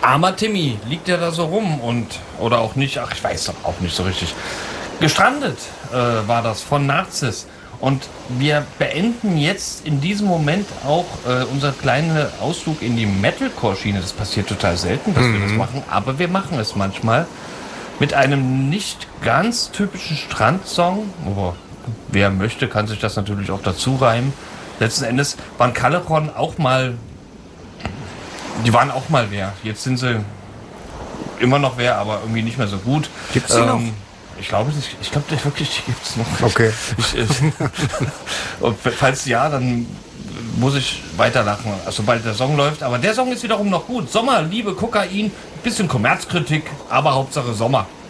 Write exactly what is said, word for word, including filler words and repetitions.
armer Timmy, liegt ja da so rum und, oder auch nicht, ach, ich weiß doch auch nicht so richtig. Gestrandet äh, war das von Narzis. Und wir beenden jetzt in diesem Moment auch äh, unser kleiner Ausflug in die Metalcore-Schiene. Das passiert total selten, dass mhm. wir das machen, aber wir machen es manchmal mit einem nicht ganz typischen Strandsong. Aber wer möchte, kann sich das natürlich auch dazu reimen. Letzten Endes waren Callejon auch mal, die waren auch mal wer. Jetzt sind sie immer noch wer, aber irgendwie nicht mehr so gut. Gibt's die ähm, noch? Ich glaube nicht. Ich glaube wirklich, die gibt es noch. Okay. Ich, ich, und falls ja, dann muss ich weiterlachen, sobald der Song läuft. Aber der Song ist wiederum noch gut. Sommer, Liebe, Kokain, bisschen Kommerzkritik, aber Hauptsache Sommer.